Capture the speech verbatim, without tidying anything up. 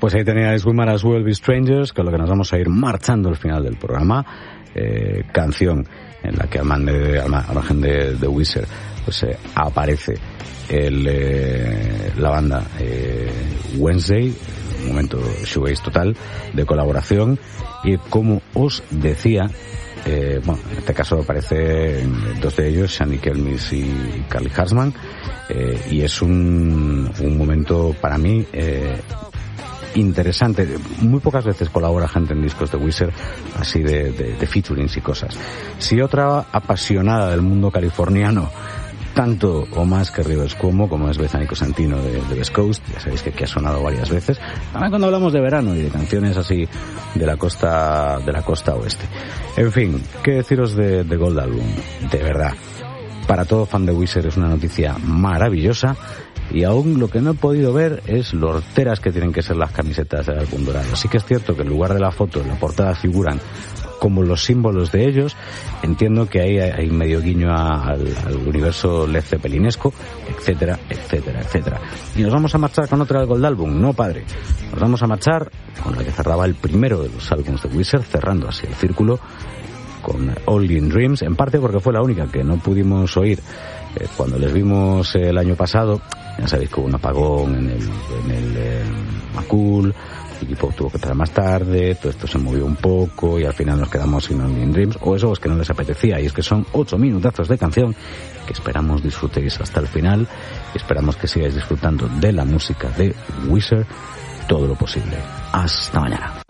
Pues ahí teníais We Might As Well Be Strangers, con lo que nos vamos a ir marchando al final del programa. Eh, canción en la que al, man de, al margen de, de Weezer pues eh, aparece el, eh, la banda eh, Wednesday, un momento shoegaze total de colaboración, y como os decía, eh, bueno, en este caso aparecen dos de ellos, Shani Kelmis y Carly Harsman, eh, y es un, un momento para mí eh, interesante. Muy pocas veces colabora gente en discos de Weezer así de, de, de featurings y cosas. Si otra apasionada del mundo californiano, tanto o más que Rivers Cuomo, como es Bethany Cosentino de, de West Coast, ya sabéis que aquí ha sonado varias veces, también cuando hablamos de verano y de canciones así de la costa de la costa oeste. En fin, ¿qué deciros de, de Gold Album? De verdad, para todo fan de Weezer es una noticia maravillosa. Y aún lo que no he podido ver es lo horteras que tienen que ser las camisetas del álbum dorado. Sí que es cierto que en lugar de la foto, en la portada figuran como los símbolos de ellos. Entiendo que ahí hay medio guiño a, al, al universo Led Zeppelinesco, etcétera, etcétera, etcétera. Y nos vamos a marchar con otra del Gold Album. No, padre. Nos vamos a marchar con la que cerraba el primero de los álbumes de Weezer, cerrando así el círculo, con Only in Dreams, en parte porque fue la única que no pudimos oír eh, cuando les vimos eh, el año pasado. Ya sabéis que hubo un apagón en el, en el eh, Macul, el equipo tuvo que entrar más tarde, todo esto se movió un poco y al final nos quedamos sin Only in Dreams, o eso es que no les apetecía, y es que son ocho minutazos de canción que esperamos disfrutéis hasta el final y esperamos que sigáis disfrutando de la música de Weezer todo lo posible. Hasta mañana.